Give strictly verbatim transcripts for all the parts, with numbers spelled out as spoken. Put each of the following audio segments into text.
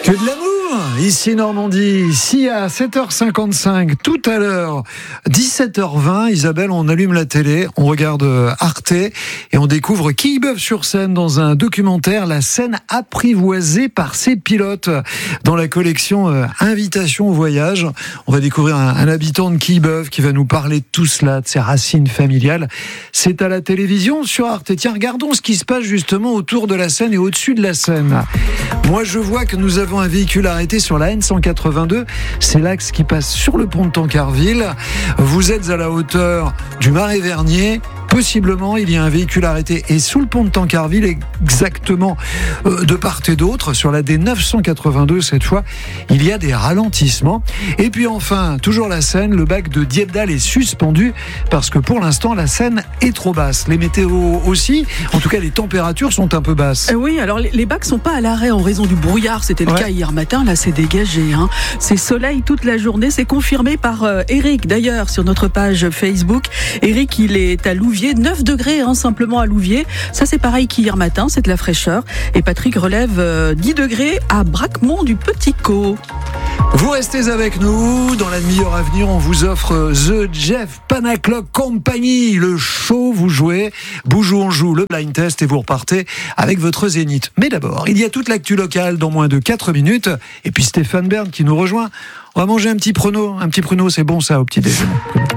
Que de l'amour, ici Normandie. Si à sept heures cinquante-cinq, tout à l'heure, dix-sept heures vingt, Isabelle, on allume la télé, on regarde Arte et on découvre Quillebeuf-sur-Seine dans un documentaire, la Seine apprivoisée par ses pilotes. Dans la collection euh, Invitation au voyage, on va découvrir un, un habitant de Quillebeuf qui va nous parler de tout cela, de ses racines familiales. C'est à la télévision sur Arte. Tiens, regardons ce qui se passe justement autour de la Seine et au-dessus de la Seine. Moi, je vois que nous avons un véhicule arrêté sur la N cent quatre-vingt-deux. C'est l'axe qui passe sur le pont de Tancarville. Vous êtes à la hauteur du Marais-Vernier. Possiblement, il y a un véhicule arrêté et sous le pont de Tancarville, exactement euh, de part et d'autre, sur la D neuf cent quatre-vingt-deux cette fois, il y a des ralentissements. Et puis enfin, toujours la Seine, le bac de Dieppedalle est suspendu parce que pour l'instant, la Seine est trop basse. Les météos aussi, en tout cas les températures sont un peu basses. Euh, oui, alors les, les bacs sont pas à l'arrêt en raison du brouillard, c'était le ouais. cas hier matin, là c'est dégagé. Hein. C'est soleil toute la journée, c'est confirmé par euh, Eric d'ailleurs sur notre page Facebook. Eric, il est à Louviers. neuf degrés hein, simplement à Louviers. Ça c'est pareil qu'hier matin, c'est de la fraîcheur. Et Patrick relève euh, dix degrés à Braquemont du Petit Caux. Vous restez avec nous. Dans la demi-heure à venir, on vous offre The Jeff Panaclock Company. Le show, vous jouez, Boujou on joue, le blind test et vous repartez avec votre zénith. Mais d'abord, il y a toute l'actu locale dans moins de quatre minutes. Et puis Stéphane Bern qui nous rejoint. On va manger un petit pruneau. Un petit pruneau, c'est bon ça au petit déjeuner.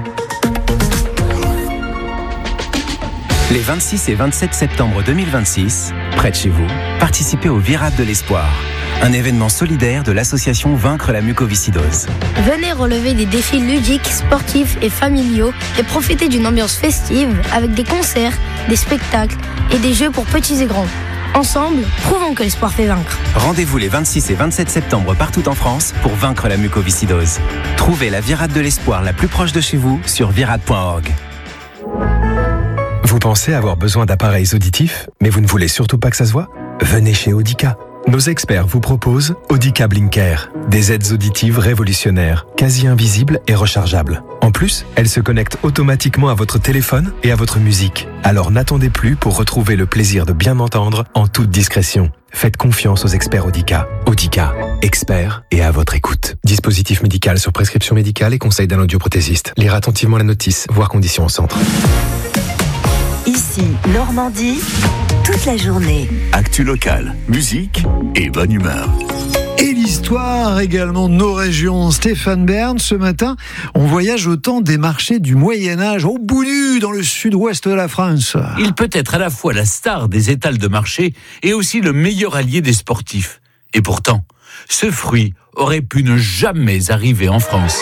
Les vingt-six et vingt-sept septembre deux mille vingt-six, près de chez vous, participez au Virade de l'Espoir, un événement solidaire de l'association Vaincre la mucoviscidose. Venez relever des défis ludiques, sportifs et familiaux et profiter d'une ambiance festive avec des concerts, des spectacles et des jeux pour petits et grands. Ensemble, prouvons que l'espoir fait vaincre. Rendez-vous les vingt-six et vingt-sept septembre partout en France pour vaincre la mucoviscidose. Trouvez la Virade de l'Espoir la plus proche de chez vous sur virade point org. Vous pensez avoir besoin d'appareils auditifs, mais vous ne voulez surtout pas que ça se voit ? Venez chez Audica. Nos experts vous proposent Audica Blinker, des aides auditives révolutionnaires, quasi invisibles et rechargeables. En plus, elles se connectent automatiquement à votre téléphone et à votre musique. Alors n'attendez plus pour retrouver le plaisir de bien entendre en toute discrétion. Faites confiance aux experts Audica. Audica, experts et à votre écoute. Dispositif médical sur prescription médicale et conseil d'un audioprothésiste. Lire attentivement la notice, voir conditions au centre. Ici, Normandie, toute la journée. Actu locale, musique et bonne humeur. Et l'histoire également de nos régions. Stéphane Bern, ce matin, on voyage au temps des marchés du Moyen-Âge, au Boulu, dans le sud-ouest de la France. Il peut être à la fois la star des étals de marché et aussi le meilleur allié des sportifs. Et pourtant, ce fruit aurait pu ne jamais arriver en France.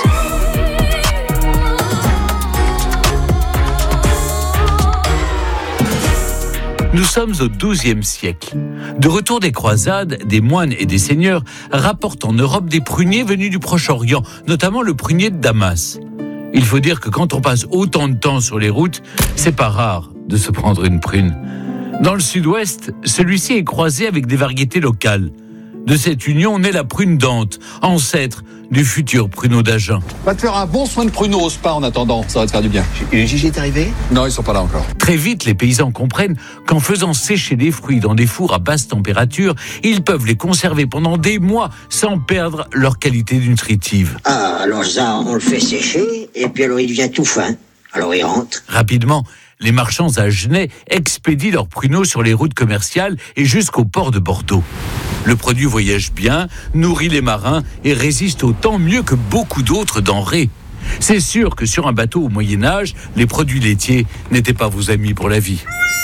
Nous sommes au douzième siècle. De retour des croisades, des moines et des seigneurs rapportent en Europe des pruniers venus du Proche-Orient, notamment le prunier de Damas. Il faut dire que quand on passe autant de temps sur les routes, c'est pas rare de se prendre une prune. Dans le sud-ouest, celui-ci est croisé avec des variétés locales. De cette union naît la prune d'Ante, ancêtre du futur pruneau d'Agen. Va te faire un bon soin de pruneau au spa en attendant, ça va te faire du bien. Et le Gigi est arrivé ? Non, ils sont pas là encore. Très vite, les paysans comprennent qu'en faisant sécher les fruits dans des fours à basse température, ils peuvent les conserver pendant des mois sans perdre leur qualité nutritive. Ah, alors ça, on le fait sécher et puis alors il devient tout fin. Alors il rentre. Rapidement, les marchands agenais expédient leurs pruneaux sur les routes commerciales et jusqu'au port de Bordeaux. Le produit voyage bien, nourrit les marins et résiste au temps mieux que beaucoup d'autres denrées. C'est sûr que sur un bateau au Moyen-Âge, les produits laitiers n'étaient pas vos amis pour la vie.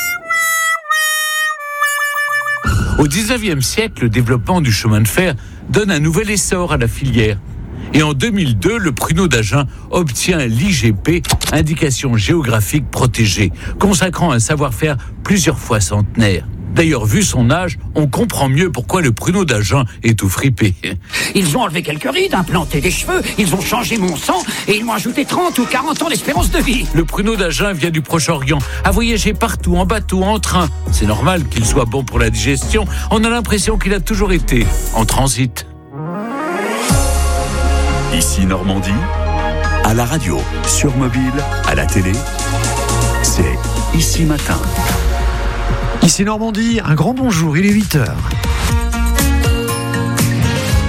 Au dix-neuvième siècle, le développement du chemin de fer donne un nouvel essor à la filière. Et en deux mille deux, le pruneau d'Agen obtient l'I G P, indication géographique protégée, consacrant un savoir-faire plusieurs fois centenaire. D'ailleurs, vu son âge, on comprend mieux pourquoi le pruneau d'Agen est tout fripé. Ils ont enlevé quelques rides, implanté des cheveux, ils ont changé mon sang et ils m'ont ajouté trente ou quarante ans d'espérance de vie. Le pruneau d'Agen vient du Proche-Orient, a voyagé partout, en bateau, en train. C'est normal qu'il soit bon pour la digestion. On a l'impression qu'il a toujours été en transit. Ici Normandie, à la radio, sur mobile, à la télé, c'est Ici Matin. Ici Normandie, un grand bonjour, il est huit heures.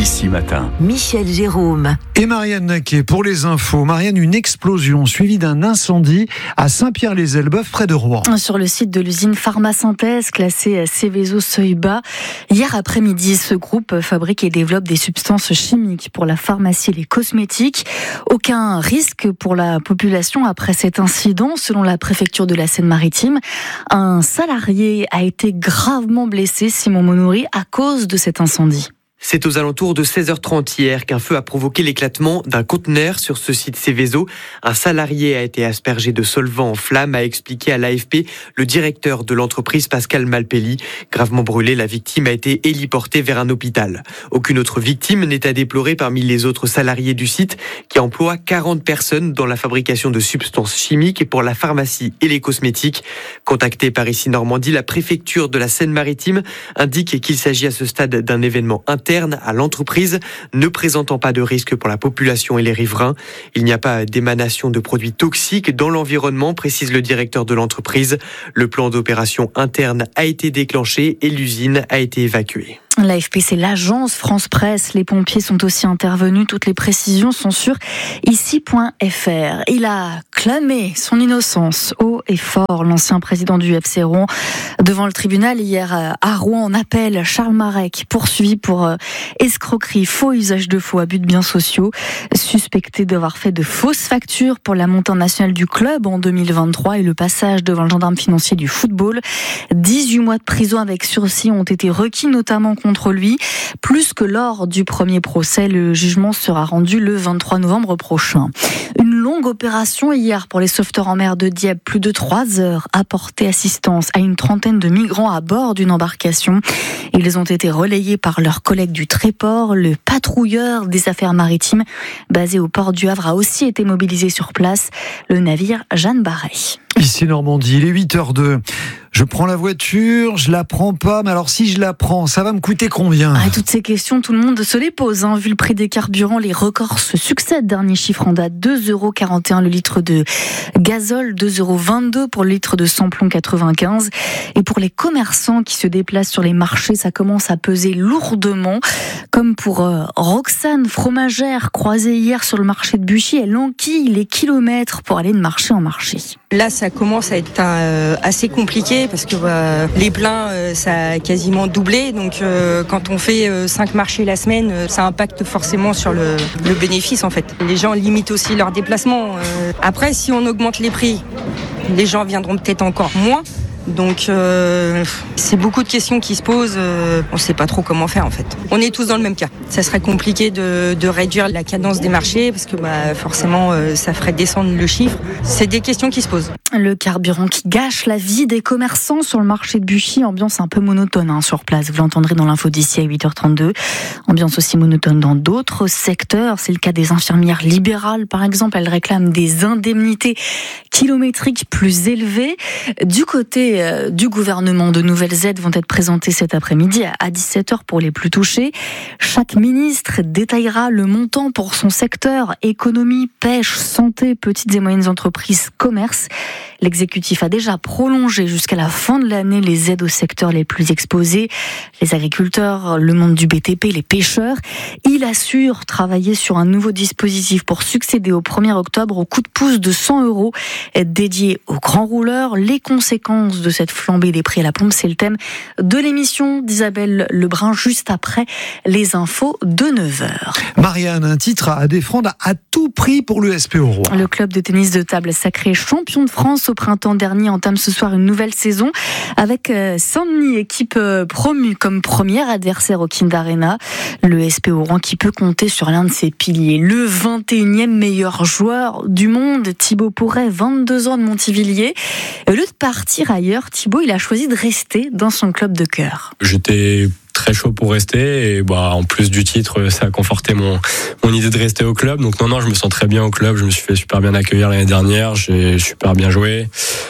Ici Matin. Michel Jérôme. Et Marianne Naquet pour les infos. Marianne, une explosion suivie d'un incendie à Saint-Pierre-les-Elbeuf près de Rouen. Sur le site de l'usine Pharmasynthèse classée Seveso seuil bas. Hier après-midi, ce groupe fabrique et développe des substances chimiques pour la pharmacie et les cosmétiques. Aucun risque pour la population après cet incident, selon la préfecture de la Seine-Maritime. Un salarié a été gravement blessé, Simon Monoury, à cause de cet incendie. C'est aux alentours de seize heures trente hier qu'un feu a provoqué l'éclatement d'un conteneur sur ce site Seveso. Un salarié a été aspergé de solvant en flammes, a expliqué à l'A F P le directeur de l'entreprise Pascal Malpelli. Gravement brûlé, la victime a été héliportée vers un hôpital. Aucune autre victime n'est à déplorer parmi les autres salariés du site qui emploie quarante personnes dans la fabrication de substances chimiques et pour la pharmacie et les cosmétiques. Contactée par Ici Normandie, la préfecture de la Seine-Maritime indique qu'il s'agit à ce stade d'un événement interne à l'entreprise, ne présentant pas de risque pour la population et les riverains. Il n'y a pas d'émanation de produits toxiques dans l'environnement, précise le directeur de l'entreprise. Le plan d'opération interne a été déclenché et l'usine a été évacuée. L'A F P, c'est l'agence France Presse. Les pompiers sont aussi intervenus. Toutes les précisions sont sur ici point f r. Il a clamé son innocence haut et fort, l'ancien président du F C Rouen, devant le tribunal hier à Rouen. En appel, Charles Marek, poursuivi pour escroquerie, faux usage de faux, abus de biens sociaux, suspecté d'avoir fait de fausses factures pour la montée nationale du club en deux mille vingt-trois et le passage devant le gendarme financier du football. dix-huit mois de prison avec sursis ont été requis, notamment contre lui. Plus que lors du premier procès, le jugement sera rendu le vingt-trois novembre prochain. Une longue opération hier pour les sauveteurs en mer de Dieppe. Plus de trois heures à porter assistance à une trentaine de migrants à bord d'une embarcation. Ils ont été relayés par leurs collègues du Tréport. Le patrouilleur des affaires maritimes basé au port du Havre a aussi été mobilisé sur place. Le navire Jeanne Barret. Ici Normandie, il est huit heures deux. Je prends la voiture, je la prends pas, mais alors si je la prends, ça va me coûter combien ? Ah, toutes ces questions, tout le monde se les pose. Hein. Vu le prix des carburants, les records se succèdent. Dernier chiffre en date, deux euros quarante et un le litre de gazole, deux euros vingt-deux pour le litre de samplon quatre-vingt-quinze. Et pour les commerçants qui se déplacent sur les marchés, ça commence à peser lourdement. Comme pour euh, Roxane, fromagère, croisée hier sur le marché de Buchy, elle enquille les kilomètres pour aller de marché en marché. Là, ça commence à être euh, assez compliqué parce que euh, les pleins, euh, ça a quasiment doublé. Donc, euh, quand on fait euh, cinq marchés la semaine, euh, ça impacte forcément sur le, le bénéfice, en fait. Les gens limitent aussi leurs déplacements. Euh. Après, si on augmente les prix, les gens viendront peut-être encore moins. Donc, euh, c'est beaucoup de questions qui se posent. Euh, on ne sait pas trop comment faire, en fait. On est tous dans le même cas. Ça serait compliqué de, de réduire la cadence des marchés parce que bah, forcément, euh, ça ferait descendre le chiffre. C'est des questions qui se posent. Le carburant qui gâche la vie des commerçants sur le marché de Buchy. Ambiance un peu monotone hein, sur place. Vous l'entendrez dans l'info d'ici à huit heures trente-deux. Ambiance aussi monotone dans d'autres secteurs. C'est le cas des infirmières libérales, par exemple. Elles réclament des indemnités kilométriques plus élevées. Du côté euh, du gouvernement, de nouvelles aides vont être présentées cet après-midi à dix-sept heures pour les plus touchés. Chaque ministre détaillera le montant pour son secteur. Économie, pêche, santé, petites et moyennes entreprises, commerce. L'exécutif a déjà prolongé jusqu'à la fin de l'année les aides aux secteurs les plus exposés, les agriculteurs, le monde du B T P, les pêcheurs. Il assure travailler sur un nouveau dispositif pour succéder au premier octobre au coup de pouce de cent euros dédié aux grands rouleurs. Les conséquences de cette flambée des prix à la pompe, c'est le thème de l'émission d'Isabelle Lebrun juste après les infos de neuf heures. Marianne, un titre à défendre à tout prix pour l'U S P au Rouen. Le club de tennis de table sacré champion de France au printemps dernier entame ce soir une nouvelle saison avec euh, Saint-Denis, équipe euh, promue comme première adversaire au Kind Arena. Le S P au Rouen qui peut compter sur l'un de ses piliers, le vingt et unième meilleur joueur du monde, Thibaut Pourret, vingt-deux ans de Montivilliers. Au lieu de partir ailleurs, Thibaut, il a choisi de rester dans son club de cœur. J'étais très chaud pour rester et bah en plus du titre ça a conforté mon mon idée de rester au club, donc non non je me sens très bien au club, je me suis fait super bien accueillir l'année dernière, j'ai super bien joué.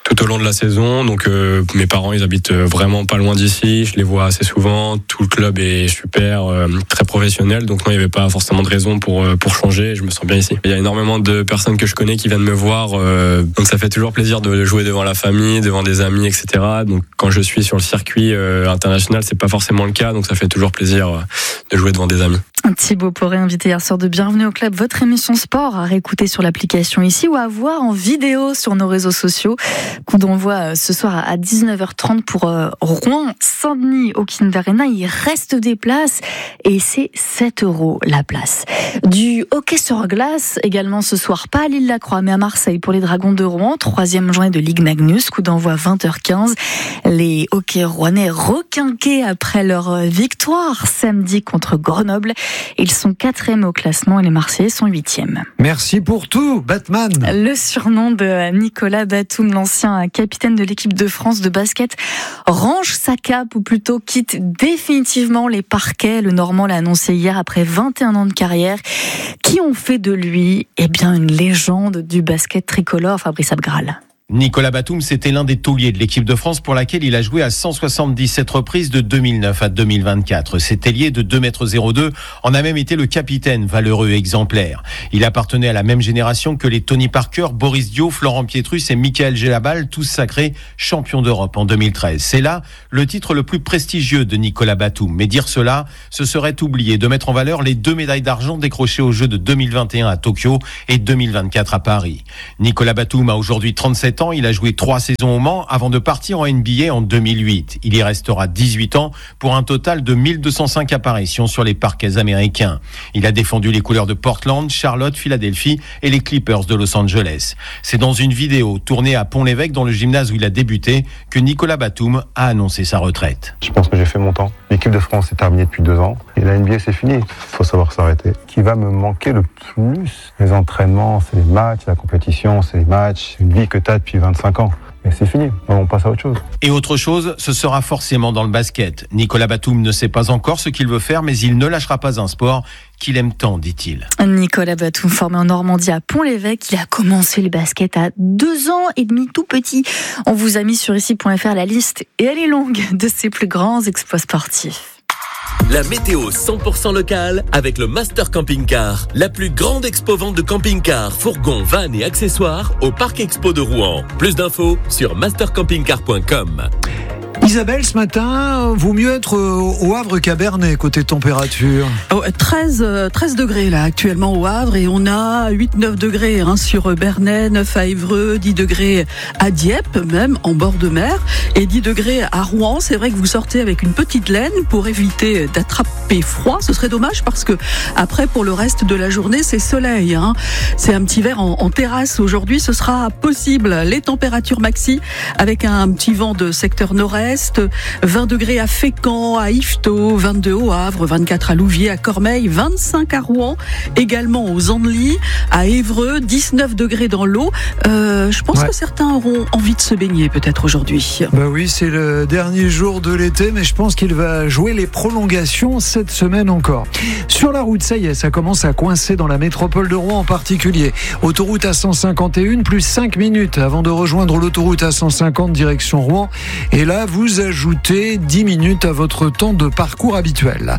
tout au long de la saison. Donc euh, mes parents, ils habitent vraiment pas loin d'ici. Je les vois assez souvent. Tout le club est super, euh, très professionnel. Donc non, il n'y avait pas forcément de raison pour pour changer. Je me sens bien ici. Il y a énormément de personnes que je connais qui viennent me voir. Euh, donc ça fait toujours plaisir de jouer devant la famille, devant des amis, et cetera. Donc quand je suis sur le circuit euh, international, c'est pas forcément le cas. Donc ça fait toujours plaisir euh, de jouer devant des amis. Thibaut Poré, invité hier soir de Bienvenue au Club, votre émission sport à réécouter sur l'application ici ou à voir en vidéo sur nos réseaux sociaux. Coup d'envoi ce soir à dix-neuf heures trente pour Rouen-Saint-Denis au Kinder Arena. Il reste des places et c'est sept euros la place. Du hockey sur glace également ce soir, pas à Lille-la-Croix mais à Marseille pour les Dragons de Rouen. Troisième journée de Ligue Magnus, coup d'envoi vingt heures quinze. Les hockey rouennais requinqués après leur victoire samedi contre Grenoble. Ils sont quatrième au classement et les Marseillais sont huitième. Merci pour tout, Batman. Le surnom de Nicolas Batum, l'ancien capitaine de l'équipe de France de basket, range sa cape ou plutôt quitte définitivement les parquets. Le Normand l'a annoncé hier après vingt et un ans de carrière, qui ont fait de lui eh bien, une légende du basket tricolore, Fabrice Abgral. Nicolas Batum, c'était l'un des tauliers de l'équipe de France pour laquelle il a joué à cent soixante-dix-sept reprises de deux mille neuf à deux mille vingt-quatre. Cet ailier de deux mètres zéro deux en a même été le capitaine, valeureux exemplaire. Il appartenait à la même génération que les Tony Parker, Boris Dio, Florent Pietrus et Michael Gelabal, tous sacrés champions d'Europe en deux mille treize. C'est là le titre le plus prestigieux de Nicolas Batum. Mais dire cela, ce serait oublier de mettre en valeur les deux médailles d'argent décrochées aux Jeux de deux mille vingt et un à Tokyo et deux mille vingt-quatre à Paris. Nicolas Batum a aujourd'hui trente-sept ans, il a joué trois saisons au Mans avant de partir en N B A en deux mille huit. Il y restera dix-huit ans pour un total de mille deux cent cinq apparitions sur les parquets américains. Il a défendu les couleurs de Portland, Charlotte, Philadelphie et les Clippers de Los Angeles. C'est dans une vidéo tournée à Pont-l'Évêque, dans le gymnase où il a débuté, que Nicolas Batum a annoncé sa retraite. Je pense que j'ai fait mon temps. L'équipe de France est terminée depuis deux ans et la N B A c'est fini. Il faut savoir s'arrêter. Ce qui va me manquer le plus, les entraînements, c'est les matchs, la compétition, c'est les matchs, une vie que tu as depuis vingt-cinq ans. Mais c'est fini, on passe à autre chose. Et autre chose, ce sera forcément dans le basket. Nicolas Batum ne sait pas encore ce qu'il veut faire, mais il ne lâchera pas un sport qu'il aime tant, dit-il. Nicolas Batum, formé en Normandie à Pont-l'Évêque, il a commencé le basket à deux ans et demi, tout petit. On vous a mis sur ici point f r la liste, et elle est longue, de ses plus grands exploits sportifs. La météo cent pour cent locale avec le Master Camping Car, la plus grande expo-vente de camping-cars, fourgons, vannes et accessoires au Parc Expo de Rouen. Plus d'infos sur master camping car point com. Isabelle, ce matin, vaut mieux être au Havre qu'à Bernay, côté température. Oh, treize, treize degrés là actuellement au Havre et on a huit neuf degrés hein, sur Bernay, neuf à Évreux, dix degrés à Dieppe, même en bord de mer, et dix degrés à Rouen. C'est vrai que vous sortez avec une petite laine pour éviter d'attraper froid. Ce serait dommage parce que après, pour le reste de la journée, c'est soleil. Hein. C'est un petit verre en, en terrasse aujourd'hui. Ce sera possible. Les températures maxi avec un petit vent de secteur nord-est. vingt degrés à Fécamp, à Yvetot, vingt-deux au Havre, vingt-quatre à Louviers, à Cormeilles, vingt-cinq à Rouen, également aux Andelys, à Évreux, dix-neuf degrés dans l'eau. Euh, je pense ouais. que certains auront envie de se baigner peut-être aujourd'hui. Bah oui, c'est le dernier jour de l'été, mais je pense qu'il va jouer les prolongations cette semaine encore. Sur la route, ça y est, ça commence à coincer dans la métropole de Rouen en particulier. Autoroute A cent cinquante et un, plus cinq minutes avant de rejoindre l'autoroute A cent cinquante direction Rouen. Et là, vous Vous ajoutez dix minutes à votre temps de parcours habituel.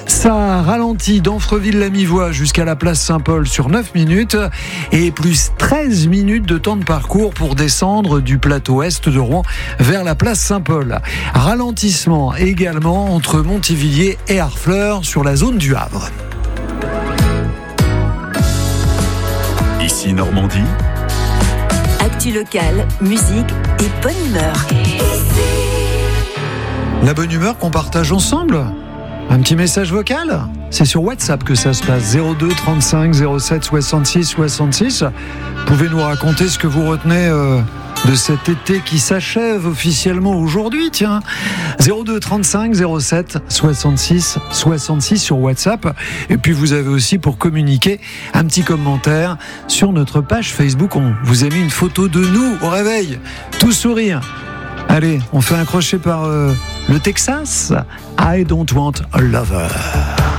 Ça ralentit d'Amfreville-la-Mivoie jusqu'à la place Saint-Paul sur neuf minutes et plus treize minutes de temps de parcours pour descendre du plateau est de Rouen vers la place Saint-Paul. Ralentissement également entre Montivilliers et Harfleur sur la zone du Havre. Ici Normandie. Actu locale, musique et bonne humeur. La bonne humeur qu'on partage ensemble. Un petit message vocal. C'est sur WhatsApp que ça se passe. zéro deux trente-cinq zéro sept soixante-six soixante-six. Vous pouvez nous raconter ce que vous retenez euh, de cet été qui s'achève officiellement aujourd'hui. Tiens, zéro deux trente-cinq zéro sept soixante-six soixante-six sur WhatsApp. Et puis vous avez aussi pour communiquer un petit commentaire sur notre page Facebook. On vous a mis une photo de nous au réveil, tout sourire. Allez, on fait un crochet par euh, le Texas. I don't want a lover.